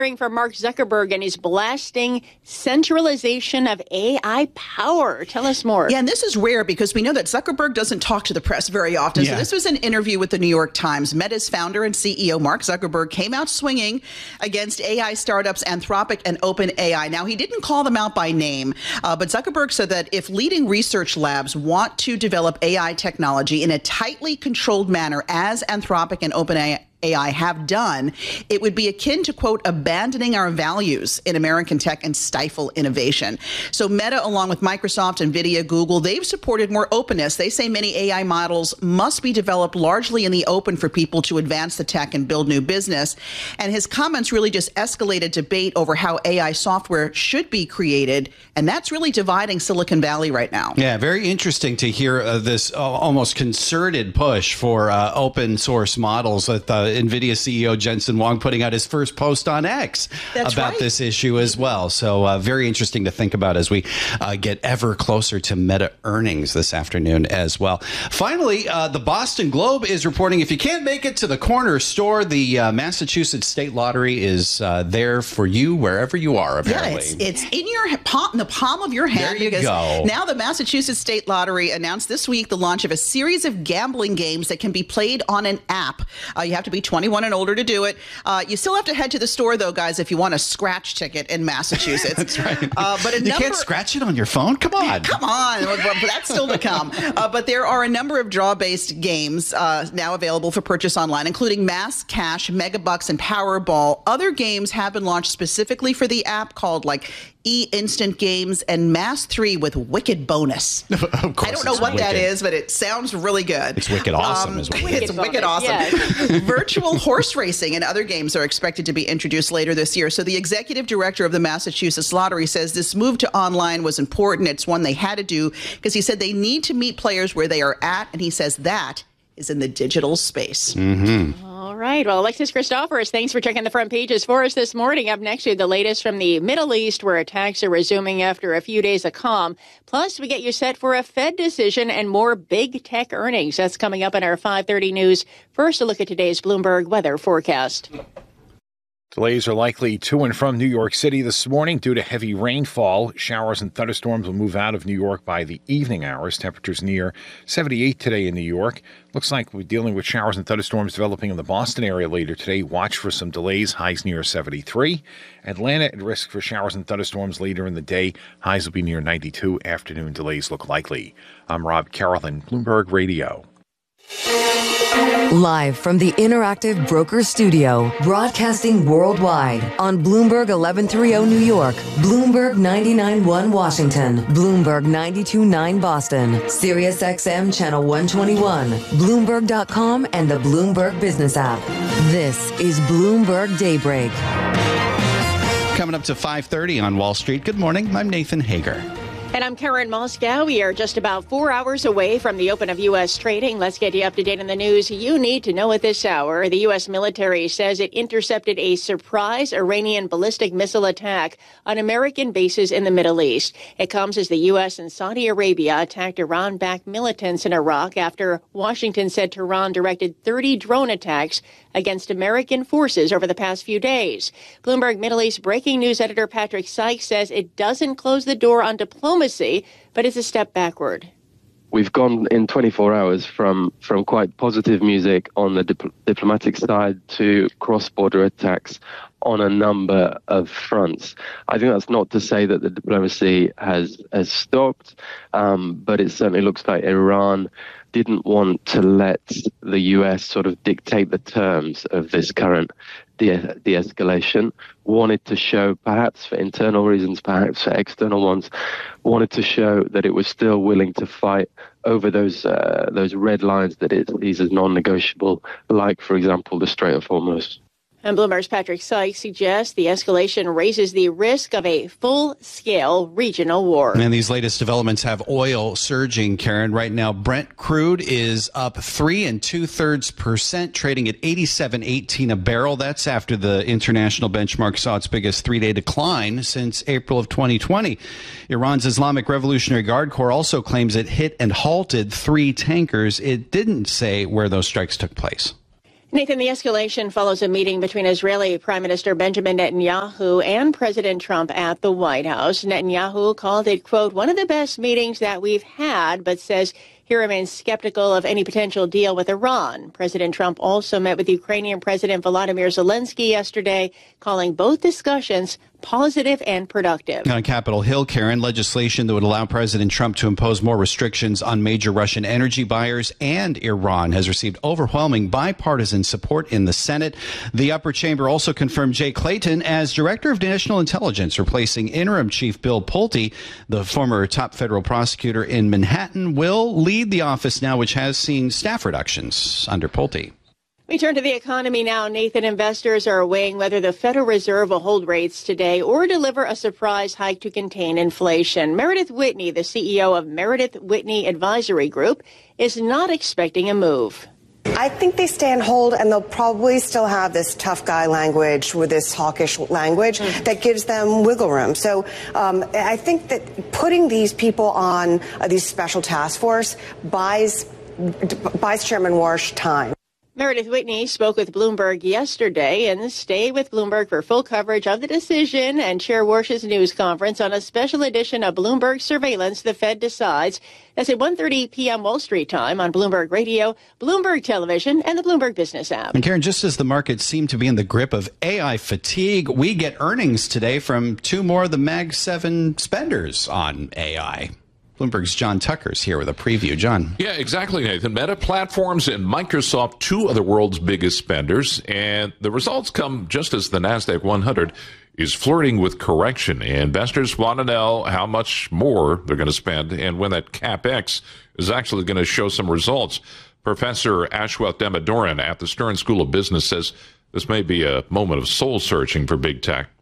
From Mark Zuckerberg and his blasting centralization of AI power. Tell us more. Yeah, and this is rare because we know that Zuckerberg doesn't talk to the press very often. Yeah. So this was an interview with the New York Times. Meta's founder and CEO, Mark Zuckerberg, came out swinging against AI startups Anthropic and OpenAI. Now, he didn't call them out by name, but Zuckerberg said that if leading research labs want to develop AI technology in a tightly controlled manner, as Anthropic and OpenAI have done, it would be akin to, quote, abandoning our values in American tech and stifle innovation. So Meta, along with Microsoft, NVIDIA, Google, they've supported more openness. They say many AI models must be developed largely in the open for people to advance the tech and build new business. And his comments really just escalated debate over how AI software should be created. And that's really dividing Silicon Valley right now. Yeah, very interesting to hear this almost concerted push for open source models with NVIDIA CEO Jensen Huang putting out his first post on X about this issue as well. So very interesting to think about as we get ever closer to Meta earnings this afternoon as well. Finally, the Boston Globe is reporting if you can't make it to the corner store, the Massachusetts State Lottery is there for you wherever you are, apparently. Yeah, it's in your palm, in the palm of your hand. There you go. Now the Massachusetts State Lottery announced this week the launch of a series of gambling games that can be played on an app. You have to be 21 and older to do it. You still have to head to the store, though, guys, if you want a scratch ticket in Massachusetts. That's right. But you can't scratch it on your phone? Come on. Come on. That's still to come. But there are a number of draw-based games now available for purchase online, including Mass Cash, Megabucks, and Powerball. Other games have been launched specifically for the app called, like, E-Instant Games and Mass 3 with Wicked Bonus. Of course, I don't know what that is, but it sounds really good. It's wicked awesome as well. It's wicked awesome. Yes. Virtual horse racing and other games are expected to be introduced later this year. So the executive director of the Massachusetts Lottery says this move to online was important. It's one they had to do because he said they need to meet players where they are at. And he says that is in the digital space. Mm-hmm. All right. Well, Alexis Christoforous, thanks for checking the front pages for us this morning. Up next, we have the latest from the Middle East, where attacks are resuming after a few days of calm. Plus, we get you set for a Fed decision and more big tech earnings. That's coming up in our 5:30 news. First, a look at today's Bloomberg weather forecast. Delays are likely to and from New York City this morning due to heavy rainfall. Showers and thunderstorms will move out of New York by the evening hours. Temperatures near 78 today in New York. Looks like we're dealing with showers and thunderstorms developing in the Boston area later today. Watch for some delays. Highs near 73. Atlanta at risk for showers and thunderstorms later in the day. Highs will be near 92. Afternoon delays look likely. I'm Rob Carolyn, Bloomberg Radio. Live from the Interactive Broker Studio, broadcasting worldwide on Bloomberg 1130 New York, Bloomberg 99.1 Washington, Bloomberg 92.9 Boston, Sirius XM Channel 121, Bloomberg.com, and the Bloomberg Business app. This is Bloomberg Daybreak. Coming up to 5:30 on Wall Street. Good morning. I'm Nathan Hager. And I'm Karen Moscow. We are just about 4 hours away from the open of U.S. trading. Let's get you up to date on the news you need to know at this hour. The U.S. military says it intercepted a surprise Iranian ballistic missile attack on American bases in the Middle East. It comes as the U.S. and Saudi Arabia attacked Iran-backed militants in Iraq after Washington said Tehran directed 30 drone attacks against American forces over the past few days. Bloomberg Middle East breaking news editor Patrick Sykes says it doesn't close the door on diplomacy, but it's a step backward. We've gone in 24 hours from quite positive music on the diplomatic side to cross-border attacks on a number of fronts. I think that's not to say that the diplomacy has stopped, but it certainly looks like Iran didn't want to let the US sort of dictate the terms of this current de-escalation, wanted to show, perhaps for internal reasons, perhaps for external ones, wanted to show that it was still willing to fight over those red lines that it sees as non-negotiable, like, for example, the Strait of Hormuz. And Bloomberg's Patrick Sykes suggests the escalation raises the risk of a full-scale regional war. And these latest developments have oil surging, Karen. Right now, Brent crude is up 3 2/3%, trading at $87.18 a barrel. That's after the international benchmark saw its biggest three-day decline since April of 2020. Iran's Islamic Revolutionary Guard Corps also claims it hit and halted 3 tankers. It didn't say where those strikes took place. Nathan, the escalation follows a meeting between Israeli Prime Minister Benjamin Netanyahu and President Trump at the White House. Netanyahu called it, quote, one of the best meetings that we've had, but says he remains skeptical of any potential deal with Iran. President Trump also met with Ukrainian President Volodymyr Zelensky yesterday, calling both discussions positive and productive. On Capitol Hill, Karen, legislation that would allow President Trump to impose more restrictions on major Russian energy buyers and Iran has received overwhelming bipartisan support in the Senate. The upper chamber also confirmed Jay Clayton as Director of National Intelligence, replacing interim Chief Bill Pulte. The former top federal prosecutor in Manhattan will lead the office now, which has seen staff reductions under Pulte. We turn to the economy now. Nathan, investors are weighing whether the Federal Reserve will hold rates today or deliver a surprise hike to contain inflation. Meredith Whitney, the CEO of Meredith Whitney Advisory Group, is not expecting a move. I think they stay on hold, and they'll probably still have this tough guy language with this hawkish language that gives them wiggle room. So I think that putting these people on these special task force buys Chairman Warsh time. Meredith Whitney spoke with Bloomberg yesterday, and stay with Bloomberg for full coverage of the decision and Chair Warsh's news conference on a special edition of Bloomberg Surveillance, The Fed Decides. That's at 1:30 p.m. Wall Street time on Bloomberg Radio, Bloomberg Television, and the Bloomberg Business app. And Karen, just as the markets seem to be in the grip of AI fatigue, we get earnings today from two more of the Mag 7 spenders on AI. Bloomberg's John Tucker's here with a preview. John. Yeah, exactly, Nathan. Meta Platforms and Microsoft, two of the world's biggest spenders, and the results come just as the NASDAQ 100 is flirting with correction. Investors want to know how much more they're going to spend and when that CapEx is actually going to show some results. Professor Ashwath Demadoran at the Stern School of Business says this may be a moment of soul searching for big tech.